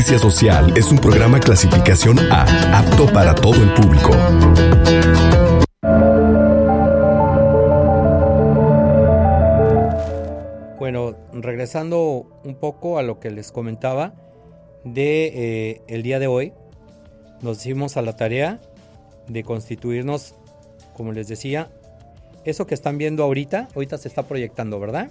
Justicia Social es un programa clasificación A, apto para todo el público. Bueno, regresando un poco a lo que les comentaba de el día de hoy, nos dimos a la tarea de constituirnos, como les decía, eso que están viendo ahorita se está proyectando, ¿verdad?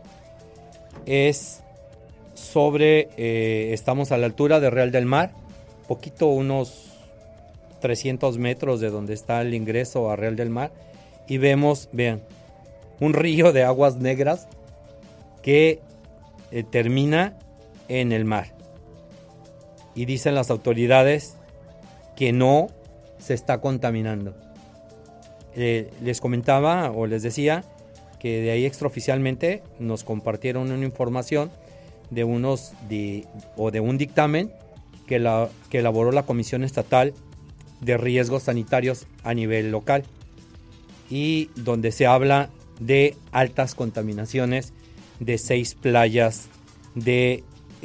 Es sobre, estamos a la altura de Real del Mar, poquito, unos 300 metros de donde está el ingreso a Real del Mar, y vemos, vean, un río de aguas negras que termina en el mar. Y dicen las autoridades que no se está contaminando. Les comentaba o les decía que de ahí extraoficialmente nos compartieron una información de un dictamen que elaboró la Comisión Estatal de Riesgos Sanitarios a nivel local, y donde se habla de altas contaminaciones de 6 playas de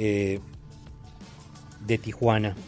Tijuana.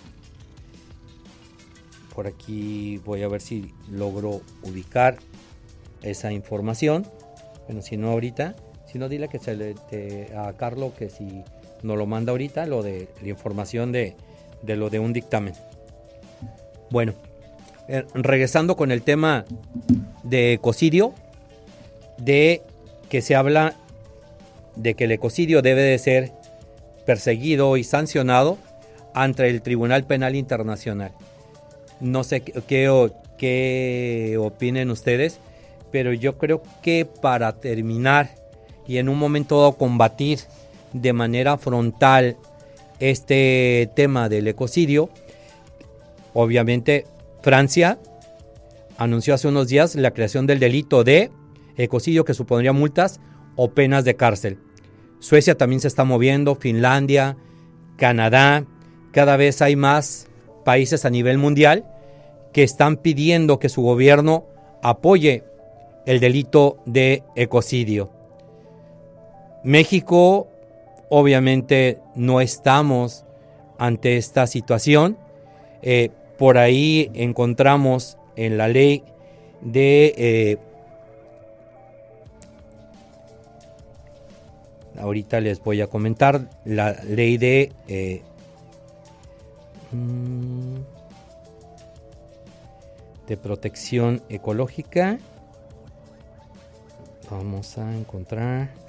Por aquí voy a ver si logro ubicar esa información. Bueno, si no ahorita, si no, dile que a Carlos que si nos lo manda ahorita, lo de la información de lo de un dictamen. Bueno, regresando con el tema de ecocidio, de que se habla de que el ecocidio debe de ser perseguido y sancionado ante el Tribunal Penal Internacional. No sé qué opinen ustedes, pero yo creo que para terminar y en un momento dado combatir de manera frontal este tema del ecocidio, obviamente Francia anunció hace unos días la creación del delito de ecocidio, que supondría multas o penas de cárcel. Suecia también se está moviendo, Finlandia, Canadá, cada vez hay más países a nivel mundial que están pidiendo que su gobierno apoye el delito de ecocidio. México, obviamente, no estamos ante esta situación. Por ahí encontramos en la ley de... ahorita les voy a comentar la ley de protección ecológica. Vamos a encontrar